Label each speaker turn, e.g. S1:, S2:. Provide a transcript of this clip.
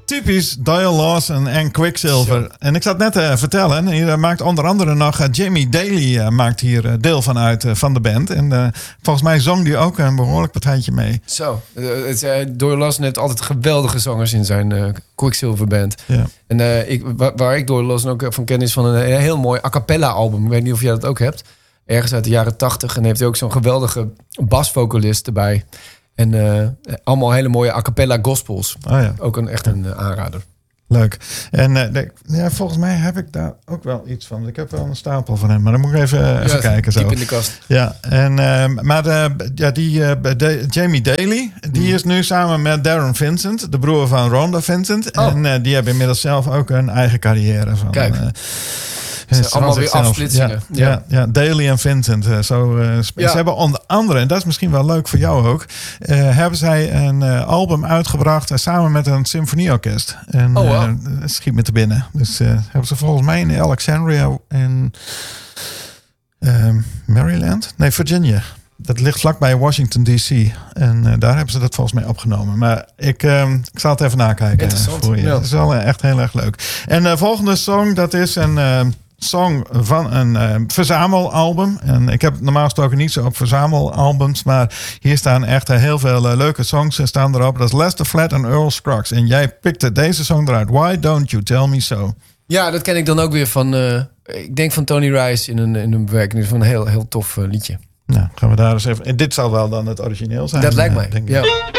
S1: typisch Doyle Lawson en Quicksilver.
S2: Zo.
S1: En ik zat net te vertellen, hier maakt onder andere nog Jamie Daly maakt hier deel van uit van de band. En volgens mij zong die ook een behoorlijk partijtje mee.
S2: Zo. Doyle Lawson heeft altijd geweldige zangers in zijn Quicksilver band.
S1: Ja.
S2: En waar ik Doyle Lawson ook van ken is van een heel mooi a cappella album. Ik weet niet of jij dat ook hebt. Ergens uit de jaren 80. En heeft hij ook zo'n geweldige basvocalist erbij. En allemaal hele mooie a cappella gospels.
S1: Oh ja.
S2: Ook echt een aanrader.
S1: Leuk. En volgens mij heb ik daar ook wel iets van. Ik heb wel een stapel van hem, maar dan moet ik even kijken. Zo.
S2: Diep in de kast.
S1: Ja, Jamie Daly, die is nu samen met Darren Vincent, de broer van Rhonda Vincent.
S2: Oh.
S1: En die hebben inmiddels zelf ook een eigen carrière. Van,
S2: Kijk. Het zijn allemaal weer afsplitsingen.
S1: Ja, Daly en Vincent. Ze hebben onder andere, en dat is misschien wel leuk voor jou ook, hebben zij een album uitgebracht samen met een symfonieorkest. En schiet me te binnen. Dus hebben ze volgens mij in Alexandria en Maryland? Nee, Virginia. Dat ligt vlakbij Washington D.C. En daar hebben ze dat volgens mij opgenomen. Maar ik zal het even nakijken.
S2: Interessant.
S1: Voor je.
S2: Ja.
S1: Het is wel echt heel erg leuk. En de volgende song, dat is een song van een verzamelalbum. En ik heb normaal gesproken niet zo op verzamelalbums. Maar hier staan echt heel veel leuke songs staan erop. Dat is Lester Flatt en Earl Scruggs. En jij pikte deze song eruit. Why Don't You Tell Me So?
S2: Ja, dat ken ik dan ook weer van... ik denk van Tony Rice in een bewerking. Van een heel tof liedje.
S1: Nou, gaan we daar eens even... En dit zal wel dan het origineel zijn.
S2: Dat lijkt mij,
S1: denk ik.
S2: ja.